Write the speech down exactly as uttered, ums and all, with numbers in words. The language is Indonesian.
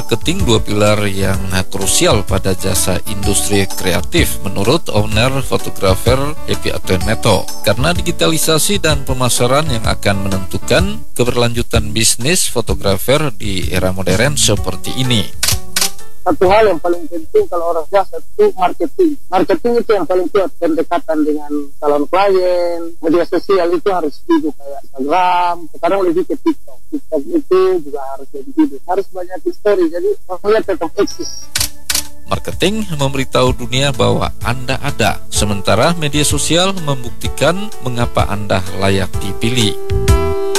marketing dua pilar yang krusial pada jasa industri kreatif menurut owner fotografer Happy Atweneto, karena digitalisasi dan pemasaran yang akan menentukan keberlanjutan bisnis fotografer di era modern seperti ini. Satu hal yang paling penting kalau orang jasa itu marketing. Marketing itu yang paling kuat, pendekatan dengan calon klien, media sosial itu harus hidup kayak Instagram, sekarang lebih ke TikTok. TikTok itu juga harus lebih hidup, harus banyak story, jadi makanya tetap eksis. Marketing memberitahu dunia bahwa Anda ada, sementara media sosial membuktikan mengapa Anda layak dipilih.